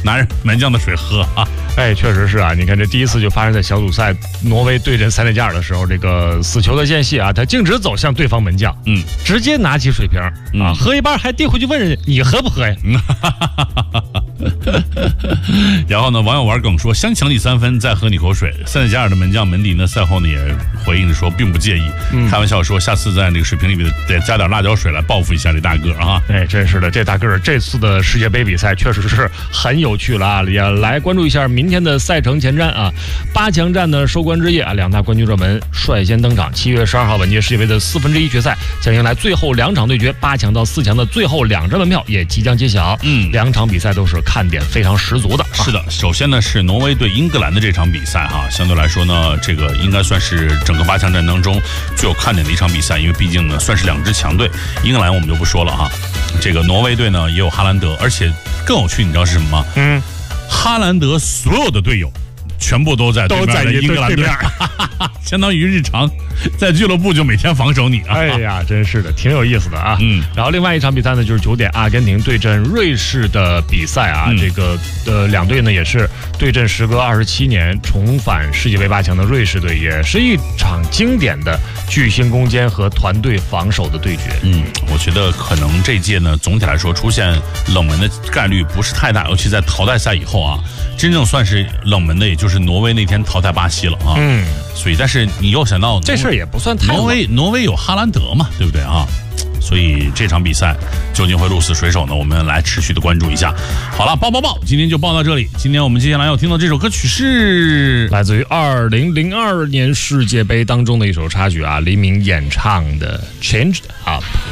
拿人门将的水喝啊。 哎，确实是啊，你看这第一次就发生在小组赛，挪威对阵塞内加尔的时候，这个死球的间隙啊，他径直走向对方门将，直接拿起水瓶啊，喝一半还递回去问人家你喝不喝呀？ 然后呢，网友玩梗说先抢你3分，再喝你口水。塞内加尔的门将门迪呢，赛后呢也回应着说并不介意，开玩笑说下次在那个水瓶里面得加点辣椒水来报复一下这大个啊。 哎，真是的，这大个这次的世界杯比赛确实是很有趣了啊！也来关注一下明天的赛程前瞻啊，8强战的收官之夜啊，2大冠军热门率先登场。7月12号，本届世界杯的1/4决赛将迎来最后2场对决，8强到4强的最后2张门票也即将揭晓。2场比赛都是看点非常十足的。 是的，首先呢是挪威对英格兰的这场比赛哈，相对来说呢，这个应该算是整个8强战当中最有看点的一场比赛，因为毕竟呢算是2支强队。英格兰我们就不说了哈，这个挪威队呢也有哈兰德，而且更有趣，你知道是什么吗？哈兰德所有的队友全部都在英格兰队，相当于日常在俱乐部就每天防守你啊！ 哎呀，真是的，挺有意思的啊。然后另外一场比赛呢，就是9点阿根廷对阵瑞士的比赛啊。这个两队呢也是对阵时隔27年重返世界杯8强的瑞士队，也是一场经典的巨星攻坚和团队防守的对决。 我觉得可能这届呢总体来说出现冷门的概率不是太大，尤其在淘汰赛以后啊，真正算是冷门的也就是挪威那天淘汰巴西了啊。所以但是你又想到这事儿也不算太挪威有哈兰德嘛，对不对啊？所以这场比赛究竟会鹿死谁手呢？我们来持续的关注一下。好了，报，今天就报到这里。今天我们接下来要听到这首歌曲是来自于2002年世界杯当中的一首插曲啊，黎明演唱的《Changed Up》。